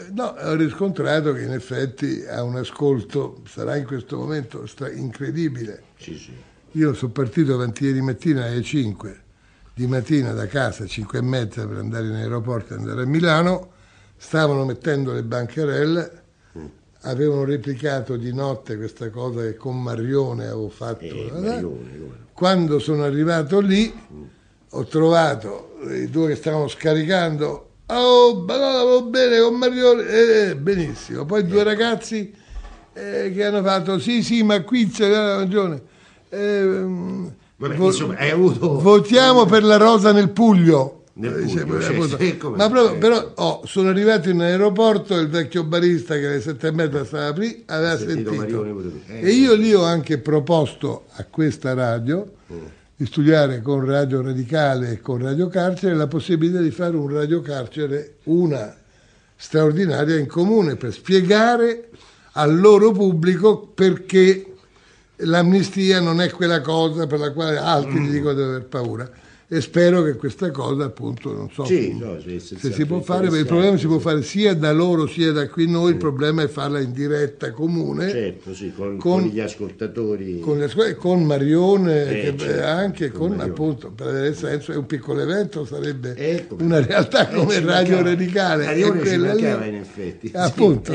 No, ho riscontrato che in effetti ha un ascolto, sarà in questo momento incredibile. Sì. Io sono partito avanti ieri mattina alle 5 di mattina da casa, 5 e mezza per andare in aeroporto e andare a Milano, stavano mettendo le bancarelle, avevano replicato di notte questa cosa che con Marione avevo fatto. Quando sono arrivato lì ho trovato i due che stavano scaricando. Oh, va bene con Marione, benissimo. Poi due ragazzi che hanno fatto sì, ma qui c'è la ragione. Insomma, hai avuto... Votiamo per la rosa nel Puglio. Però sono arrivato in aeroporto, il vecchio barista che alle 7:30 stava lì aveva sentito. E io lì ho anche proposto a questa radio di studiare con Radio Radicale e con Radio Carcere la possibilità di fare un Radio Carcere, una straordinaria in comune, per spiegare al loro pubblico perché l'amnistia non è quella cosa per la quale altri gli dicono di aver paura. E spero che questa cosa, appunto, non so se si può fare, perché il problema si può fare sia da loro sia da qui noi, il problema è farla in diretta comune. Certo, con gli ascoltatori. Con Marione, anche con appunto, per avere senso, è un piccolo evento, sarebbe una realtà come Radio Radicale. Marione ci mancava in effetti. Appunto.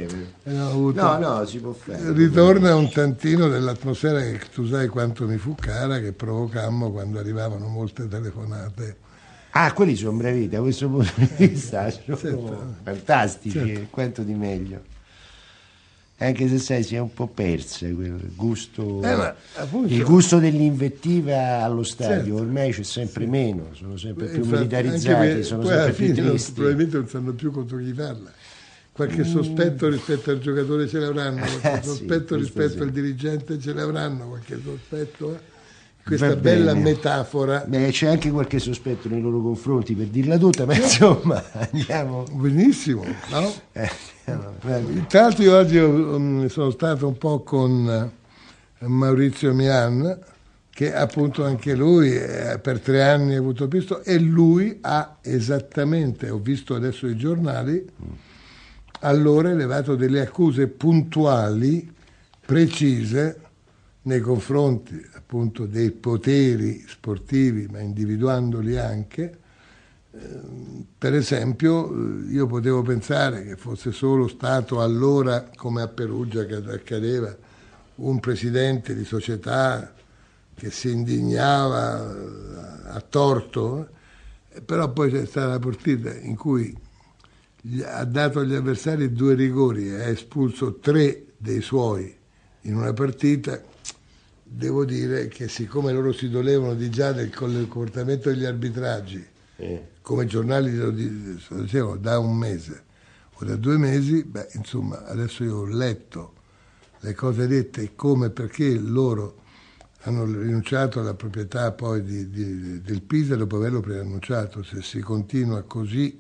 No, si può fare. Ritorna un tantino dell'atmosfera che tu sai quanto mi fu cara, che provocammo quando arrivavano molte telefonate. Quelli sono bravi da questo punto di vista, sono fantastici, quanto di meglio. Anche se sai, si è un po' persa quel gusto, il gusto dell'invettiva allo stadio, ormai c'è sempre meno, sono sempre più militarizzati, sono sempre più tristi. Probabilmente non sanno più contro chi parla. Qualche sospetto rispetto al giocatore ce l'avranno, qualche sospetto rispetto al dirigente ce l'avranno, qualche sospetto. Questa bella metafora. C'è anche qualche sospetto nei loro confronti, per dirla tutta, ma insomma andiamo. Benissimo, no? Tra l'altro io oggi sono stato un po' con Maurizio Mian, che appunto anche lui per 3 anni ha avuto visto, e lui ha esattamente, ho visto adesso i giornali, allora elevato delle accuse puntuali, precise, nei confronti appunto dei poteri sportivi, ma individuandoli anche. Per esempio, io potevo pensare che fosse solo stato allora, come a Perugia che accadeva, un presidente di società che si indignava a torto, però poi c'è stata la partita in cui ha dato agli avversari 2 rigori e ha espulso 3 dei suoi in una partita. Devo dire che siccome loro si dolevano di già del comportamento degli arbitraggi, come giornali lo dicevano da 1 mese o da 2 mesi, insomma adesso io ho letto le cose dette e come, perché loro hanno rinunciato alla proprietà poi del Pisa dopo averlo preannunciato. Se si continua così,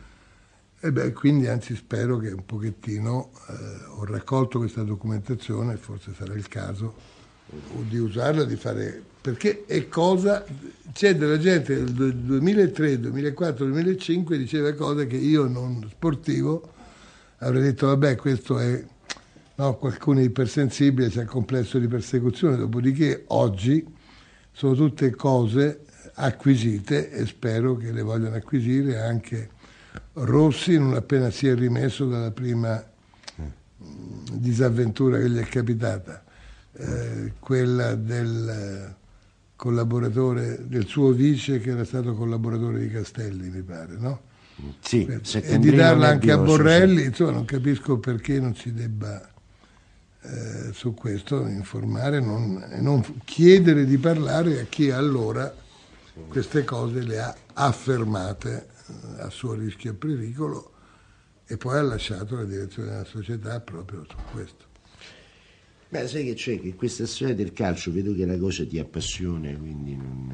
quindi anzi spero che un pochettino ho raccolto questa documentazione, forse sarà il caso di usarla, di fare, perché è cosa, c'è della gente del 2003, 2004, 2005 diceva cose che io non sportivo avrei detto questo è qualcuno ipersensibile, c'è il complesso di persecuzione, dopodiché oggi sono tutte cose acquisite e spero che le vogliano acquisire anche Rossi non appena si è rimesso dalla prima disavventura che gli è capitata. Quella del collaboratore, del suo vice che era stato collaboratore di Castelli, mi pare, no? Sì, e di darla anche a Borrelli, insomma non capisco perché non si debba su questo informare e non chiedere di parlare a chi allora queste cose le ha affermate a suo rischio e pericolo e poi ha lasciato la direzione della società proprio su questo. Sai che c'è? Che questa storia del calcio vedo che la cosa ti appassiona, quindi non...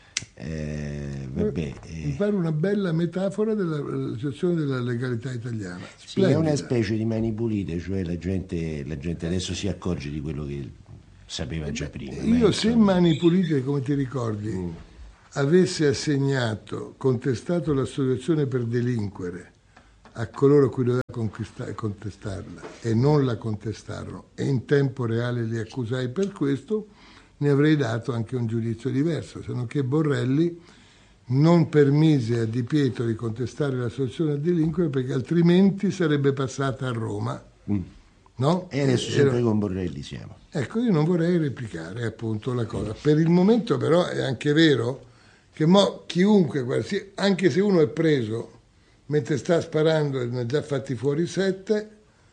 Mi pare una bella metafora della situazione della legalità italiana. Splendida. Sì, è una specie di mani pulite, cioè la gente adesso si accorge di quello che sapeva già prima. Io se Mani Pulite, come ti ricordi, avesse assegnato, contestato l'associazione per delinquere a coloro a cui doveva contestarla e non la contestarono e in tempo reale li accusai per questo, ne avrei dato anche un giudizio diverso, se non che Borrelli non permise a Di Pietro di contestare l'associazione a delinquere perché altrimenti sarebbe passata a Roma. No? E adesso sempre con Borrelli siamo. Ecco, io non vorrei replicare appunto la cosa. Per il momento però è anche vero che chiunque, anche se uno è preso mentre sta sparando e ne ha già fatti fuori 7,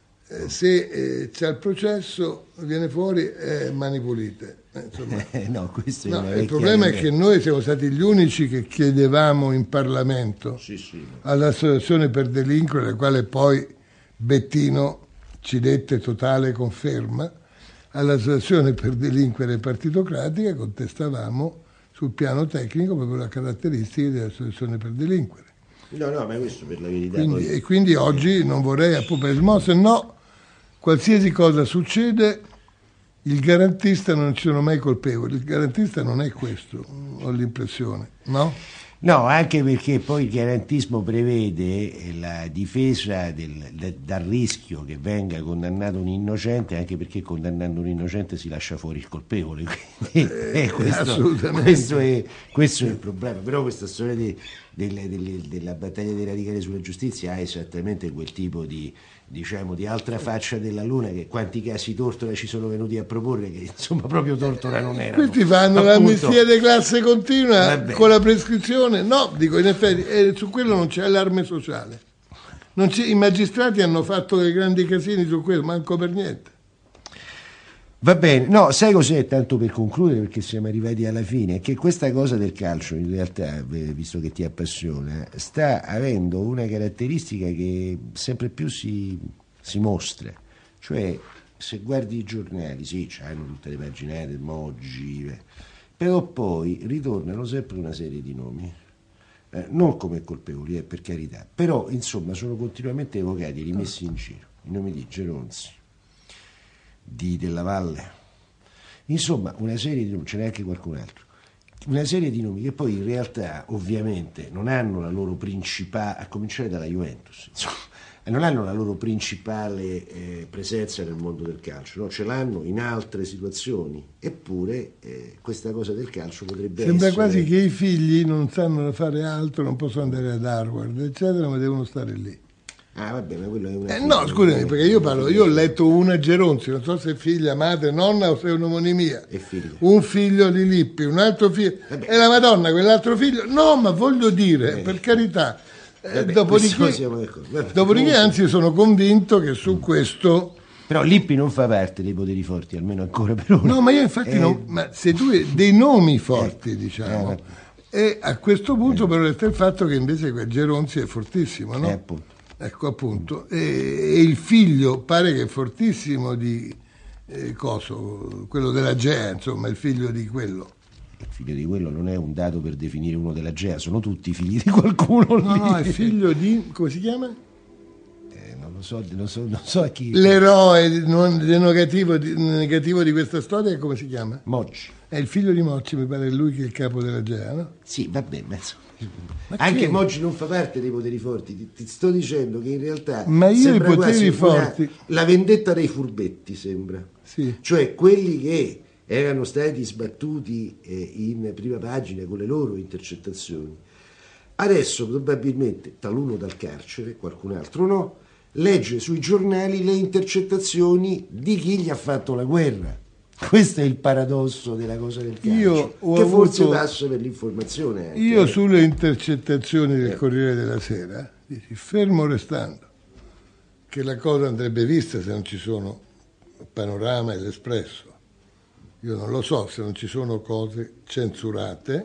se c'è il processo viene fuori mani pulite. No, il problema è che noi siamo stati gli unici che chiedevamo in Parlamento all'associazione per delinquere, la quale poi Bettino ci dette totale conferma, all'associazione per delinquere partitocratica contestavamo sul piano tecnico proprio le caratteristiche dell'associazione per delinquere. No, ma questo per la verità. E quindi oggi non vorrei appuperismo, se no qualsiasi cosa succede il garantista non ci sono mai colpevoli, il garantista non è questo, ho l'impressione, no? No, anche perché poi il garantismo prevede la difesa dal rischio che venga condannato un innocente, anche perché condannando un innocente si lascia fuori il colpevole. Quindi, questo è il problema. Però questa storia della battaglia dei radicali sulla giustizia ha esattamente quel tipo di altra faccia della luna, che quanti casi Tortora ci sono venuti a proporre che insomma proprio Tortora non era. Questi fanno l'amnistia di classe continua con la prescrizione. No, dico, in effetti su quello non c'è allarme sociale. I magistrati hanno fatto dei grandi casini su quello, manco per niente. Va bene, no, sai cos'è, tanto per concludere, perché siamo arrivati alla fine, è che questa cosa del calcio in realtà, visto che ti appassiona, sta avendo una caratteristica che sempre più si mostra, cioè se guardi i giornali, sì, hanno tutte le paginette, Moggi, però poi ritornano sempre una serie di nomi, non come colpevoli, per carità, però insomma sono continuamente evocati e rimessi in giro, i nomi di Geronzi, di Della Valle, insomma una serie di nomi, ce n'è anche qualcun altro, una serie di nomi che poi in realtà ovviamente non hanno la loro principale, a cominciare dalla Juventus, insomma, non hanno la loro principale presenza nel mondo del calcio, no? Ce l'hanno in altre situazioni, eppure questa cosa del calcio potrebbe sembra essere... quasi che i figli non sanno fare altro, non possono andare ad Harvard eccetera, ma devono stare lì. Ah, vabbè, ma quello è una... no, scusami, perché io ho letto una Geronzi, non so se è figlia, madre, nonna o se è un'omonimia. È figlia. Un figlio di Lippi, un altro figlio... E la Madonna, quell'altro figlio... No, ma voglio dire, per carità... dopodiché anzi sono convinto che su questo... Però Lippi non fa parte dei poteri forti, almeno ancora per ora. No, ma io infatti non... Ma se tu hai dei nomi forti, diciamo... E a questo punto però resta il fatto che invece quel Geronzi è fortissimo, no? Appunto. Ecco, appunto, e il figlio pare che è fortissimo di quello della GEA, insomma, il figlio di quello. Il figlio di quello non è un dato per definire uno della GEA, sono tutti figli di qualcuno. No, è figlio di, come si chiama? Non so a chi. L'eroe negativo di questa storia, come si chiama? Moggi. È il figlio di Moggi, mi pare, lui che è il capo della GEA, no? Sì, va bene, anche Moggi non fa parte dei poteri forti, ti sto dicendo che in realtà i poteri forti, la vendetta dei furbetti sembra, sì. Cioè quelli che erano stati sbattuti in prima pagina con le loro intercettazioni, adesso probabilmente taluno dal carcere, qualcun altro no, legge sui giornali le intercettazioni di chi gli ha fatto la guerra. Questo è il paradosso della cosa del calcio, forse passa per l'informazione anche. Io sulle intercettazioni del Corriere della Sera, fermo restando che la cosa andrebbe vista se non ci sono Panorama e l'Espresso, io non lo so, se non ci sono cose censurate,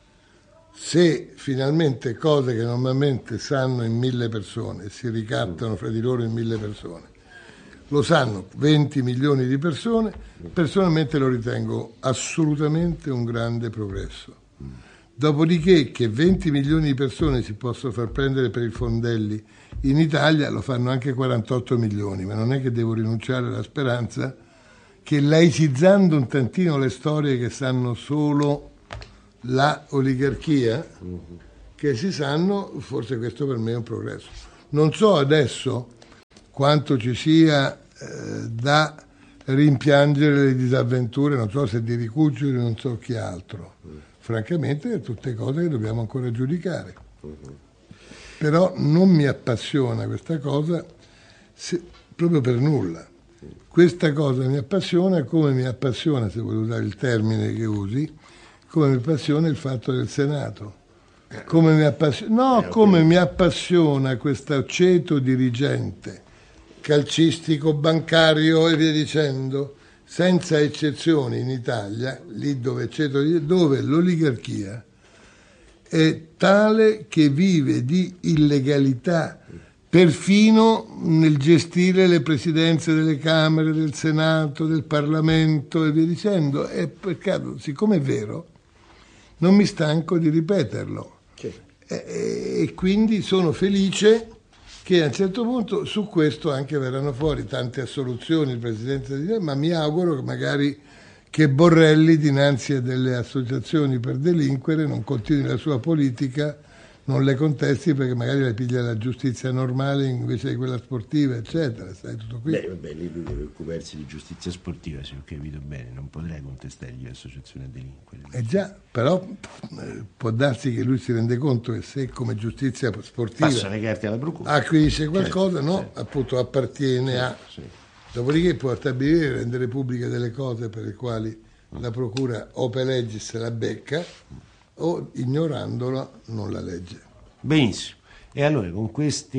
se finalmente cose che normalmente sanno in 1000 persone si ricattano fra di loro in 1000 persone, lo sanno 20 milioni di persone, personalmente lo ritengo assolutamente un grande progresso. Dopodiché che 20 milioni di persone si possono far prendere per i fondelli in Italia, lo fanno anche 48 milioni, ma non è che devo rinunciare alla speranza che, laicizzando un tantino le storie che sanno solo la oligarchia, che si sanno, forse questo per me è un progresso. Non so adesso quanto ci sia da rimpiangere le disavventure, non so se di Ricuccioli, non so chi altro. Francamente, tutte cose che dobbiamo ancora giudicare. Però non mi appassiona questa cosa proprio per nulla. Questa cosa mi appassiona come mi appassiona, se vuoi usare il termine che usi, come mi appassiona il fatto del Senato. Come mi appassiona questo ceto dirigente calcistico, bancario e via dicendo, senza eccezioni in Italia, lì dove l'oligarchia è tale che vive di illegalità, perfino nel gestire le presidenze delle Camere, del Senato, del Parlamento e via dicendo. E peccato, siccome è vero, non mi stanco di ripeterlo. E quindi sono felice che a un certo punto su questo anche verranno fuori tante assoluzioni il Presidente ma mi auguro che magari che Borrelli dinanzi a delle associazioni per delinquere non continui la sua politica, non le contesti perché magari le piglia la giustizia normale invece di quella sportiva, eccetera. Sai, tutto qui. Beh, lì lui deve occuparsi di giustizia sportiva, se ho capito bene, non potrei contestargli l'associazione a delinquere. Già, però può darsi che lui si rende conto che se come giustizia sportiva passa le carte alla procura, acquisisce qualcosa, certo. Appunto appartiene a... Sì. Dopodiché può stabilire, rendere pubbliche delle cose per le quali la procura ope legis la becca o ignorandola non la legge. Benissimo. E allora con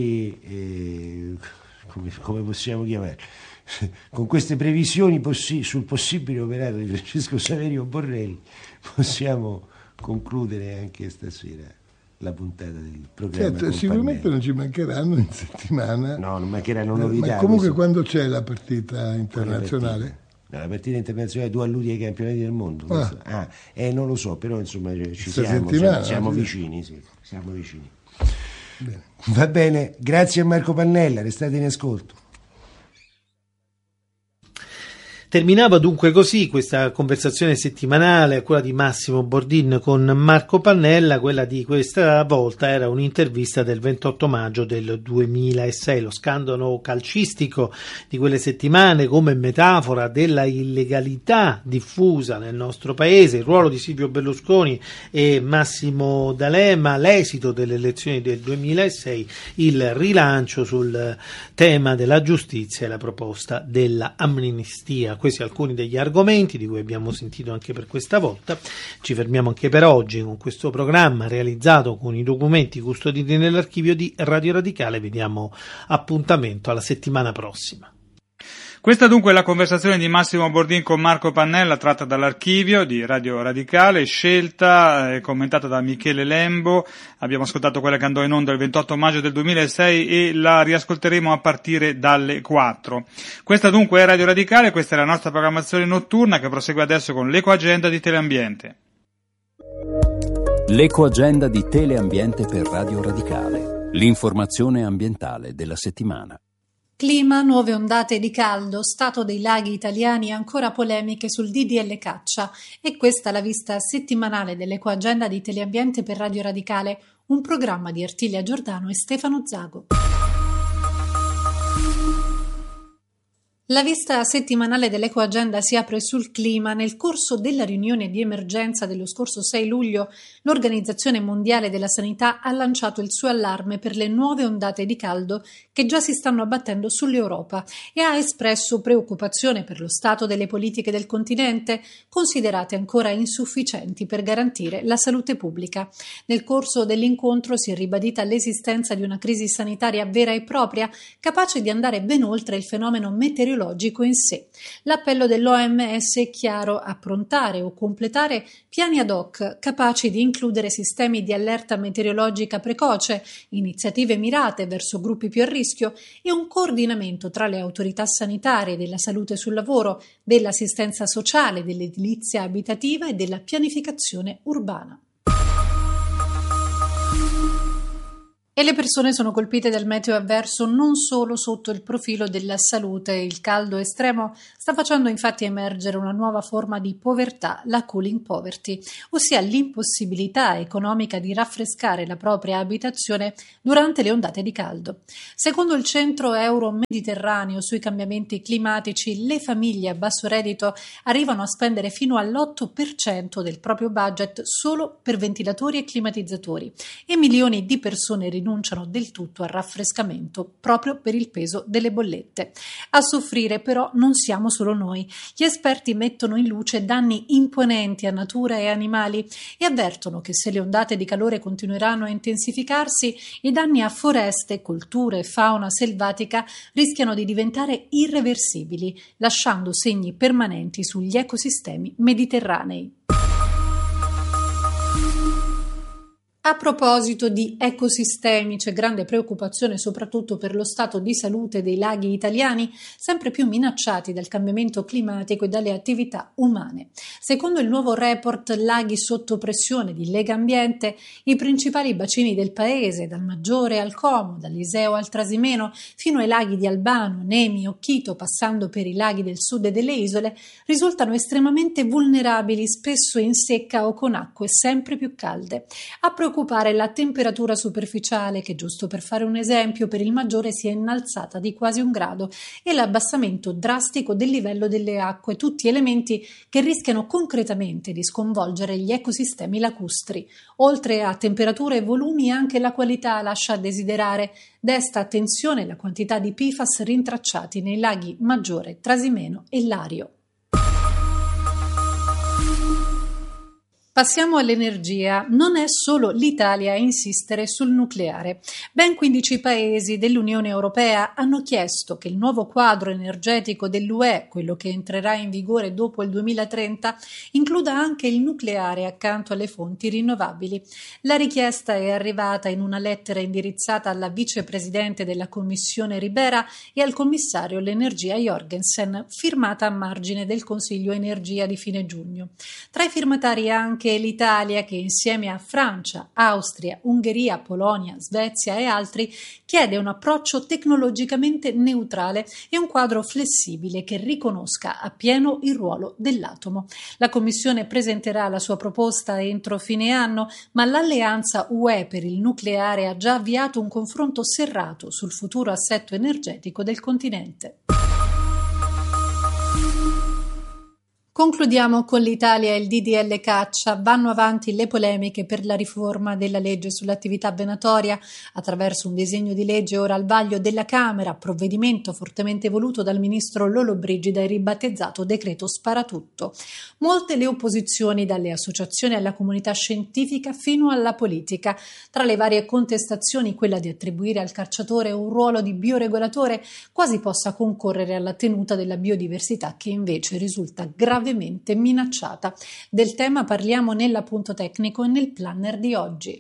questi come possiamo chiamare, con queste previsioni sul possibile operato di Francesco Saverio Borrelli possiamo concludere anche stasera la puntata del programma. Certo, sicuramente non ci mancheranno in settimana. No, non mancheranno novità. Ma comunque quando c'è la partita internazionale? La partita internazionale, tu alludi ai campionati del mondo. Non lo so, però insomma ci siamo vicini, sì, siamo vicini. Bene. Va bene, grazie a Marco Pannella, restate in ascolto. Terminava dunque così questa conversazione settimanale, quella di Massimo Bordin con Marco Pannella. Quella di questa volta era un'intervista del 28 maggio del 2006, lo scandalo calcistico di quelle settimane come metafora della illegalità diffusa nel nostro paese, il ruolo di Silvio Berlusconi e Massimo D'Alema, l'esito delle elezioni del 2006, il rilancio sul tema della giustizia e la proposta della amnistia. Questi alcuni degli argomenti di cui abbiamo sentito anche per questa volta. Ci fermiamo anche per oggi con questo programma realizzato con i documenti custoditi nell'archivio di Radio Radicale. Vi diamo appuntamento alla settimana prossima. Questa dunque è la conversazione di Massimo Bordin con Marco Pannella tratta dall'archivio di Radio Radicale, scelta e commentata da Michele Lembo. Abbiamo ascoltato quella che andò in onda il 28 maggio del 2006 e la riascolteremo a partire dalle 4. Questa dunque è Radio Radicale, questa è la nostra programmazione notturna che prosegue adesso con l'Ecoagenda di Teleambiente. L'Ecoagenda di Teleambiente per Radio Radicale, l'informazione ambientale della settimana. Clima, nuove ondate di caldo, stato dei laghi italiani e ancora polemiche sul DDL caccia. E questa è la vista settimanale dell'Ecoagenda di Teleambiente per Radio Radicale, un programma di Artilia Giordano e Stefano Zago. La vista settimanale dell'Ecoagenda si apre sul clima. Nel corso della riunione di emergenza dello scorso 6 luglio, l'Organizzazione Mondiale della Sanità ha lanciato il suo allarme per le nuove ondate di caldo che già si stanno abbattendo sull'Europa e ha espresso preoccupazione per lo stato delle politiche del continente, considerate ancora insufficienti per garantire la salute pubblica. Nel corso dell'incontro si è ribadita l'esistenza di una crisi sanitaria vera e propria, capace di andare ben oltre il fenomeno meteorologico in sé. L'appello dell'OMS è chiaro: approntare o completare piani ad hoc capaci di includere sistemi di allerta meteorologica precoce, iniziative mirate verso gruppi più a rischio e un coordinamento tra le autorità sanitarie, della salute sul lavoro, dell'assistenza sociale, dell'edilizia abitativa e della pianificazione urbana. E le persone sono colpite dal meteo avverso non solo sotto il profilo della salute. Il caldo estremo sta facendo infatti emergere una nuova forma di povertà, la cooling poverty, ossia l'impossibilità economica di raffrescare la propria abitazione durante le ondate di caldo. Secondo il Centro Euro-Mediterraneo sui cambiamenti climatici, le famiglie a basso reddito arrivano a spendere fino all'8% del proprio budget solo per ventilatori e climatizzatori, e milioni di persone rinunciano del tutto al raffrescamento proprio per il peso delle bollette. A soffrire però non siamo solo noi. Gli esperti mettono in luce danni imponenti a natura e animali e avvertono che se le ondate di calore continueranno a intensificarsi, i danni a foreste, colture e fauna selvatica rischiano di diventare irreversibili, lasciando segni permanenti sugli ecosistemi mediterranei. A proposito di ecosistemi, c'è grande preoccupazione soprattutto per lo stato di salute dei laghi italiani, sempre più minacciati dal cambiamento climatico e dalle attività umane. Secondo il nuovo report Laghi sotto pressione di Legambiente, i principali bacini del paese, dal Maggiore al Como, dall'Iseo al Trasimeno, fino ai laghi di Albano, Nemi, Occhito, passando per i laghi del sud e delle isole, risultano estremamente vulnerabili, spesso in secca o con acque sempre più calde. A preoccupare la temperatura superficiale che, giusto per fare un esempio, per il Maggiore si è innalzata di quasi 1 grado e l'abbassamento drastico del livello delle acque, tutti elementi che rischiano concretamente di sconvolgere gli ecosistemi lacustri. Oltre a temperatura e volumi, anche la qualità lascia a desiderare. Desta attenzione la quantità di PFAS rintracciati nei laghi Maggiore, Trasimeno e Lario. Passiamo all'energia. Non è solo l'Italia a insistere sul nucleare. Ben 15 paesi dell'Unione Europea hanno chiesto che il nuovo quadro energetico dell'UE, quello che entrerà in vigore dopo il 2030, includa anche il nucleare accanto alle fonti rinnovabili. La richiesta è arrivata in una lettera indirizzata alla vicepresidente della Commissione Ribera e al commissario all'energia Jorgensen, firmata a margine del Consiglio Energia di fine giugno. Tra i firmatari anche l'Italia, che insieme a Francia, Austria, Ungheria, Polonia, Svezia e altri chiede un approccio tecnologicamente neutrale e un quadro flessibile che riconosca appieno il ruolo dell'atomo. La Commissione presenterà la sua proposta entro fine anno, ma l'Alleanza UE per il nucleare ha già avviato un confronto serrato sul futuro assetto energetico del continente. Concludiamo con l'Italia e il DDL caccia. Vanno avanti le polemiche per la riforma della legge sull'attività venatoria attraverso un disegno di legge ora al vaglio della Camera, provvedimento fortemente voluto dal ministro Lollobrigida e ribattezzato decreto sparatutto. Molte le opposizioni, dalle associazioni alla comunità scientifica fino alla politica. Tra le varie contestazioni, quella di attribuire al cacciatore un ruolo di bioregolatore quasi possa concorrere alla tenuta della biodiversità, che invece risulta gravemente minacciata. Del tema parliamo nell'appunto tecnico e nel planner di oggi.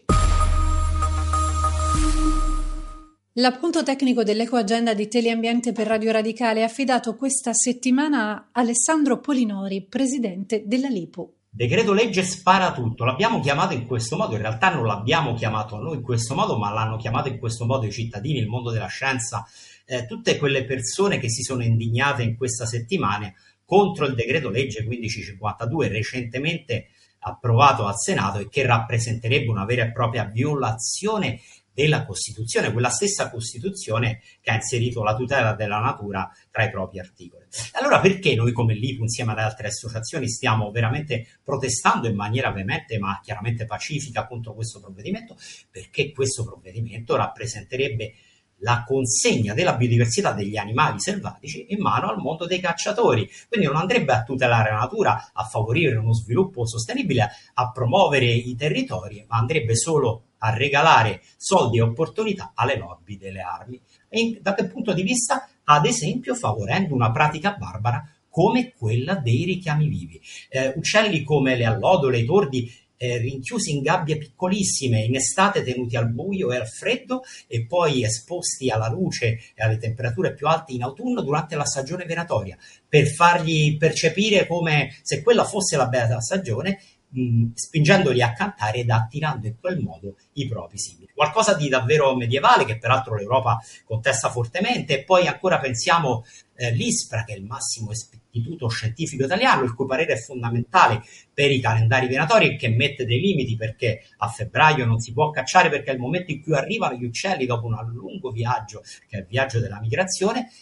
L'appunto tecnico dell'Ecoagenda di Teleambiente per Radio Radicale è affidato questa settimana a Alessandro Polinori, presidente della LIPU. Decreto legge spara tutto, l'abbiamo chiamato in questo modo, in realtà non l'abbiamo chiamato noi in questo modo, ma l'hanno chiamato in questo modo i cittadini, il mondo della scienza, tutte quelle persone che si sono indignate in questa settimana contro il decreto legge 1552 recentemente approvato al Senato e che rappresenterebbe una vera e propria violazione della Costituzione, quella stessa Costituzione che ha inserito la tutela della natura tra i propri articoli. Allora perché noi come LIPU insieme ad altre associazioni stiamo veramente protestando in maniera veemente ma chiaramente pacifica contro questo provvedimento? Perché questo provvedimento rappresenterebbe la consegna della biodiversità degli animali selvatici in mano al mondo dei cacciatori, quindi non andrebbe a tutelare la natura, a favorire uno sviluppo sostenibile, a promuovere i territori, ma andrebbe solo a regalare soldi e opportunità alle lobby delle armi. E da che punto di vista? Ad esempio favorendo una pratica barbara come quella dei richiami vivi. Uccelli come le allodole, i tordi, rinchiusi in gabbie piccolissime, in estate tenuti al buio e al freddo e poi esposti alla luce e alle temperature più alte in autunno durante la stagione venatoria, per fargli percepire come se quella fosse la bella stagione, spingendoli a cantare ed attirando in quel modo i propri simili. Qualcosa di davvero medievale che peraltro l'Europa contesta fortemente. E poi ancora pensiamo l'ISPRA, che è il massimo istituto scientifico italiano, il cui parere è fondamentale per i calendari venatori e che mette dei limiti, perché a febbraio non si può cacciare perché è il momento in cui arrivano gli uccelli dopo un lungo viaggio, che è il viaggio della migrazione,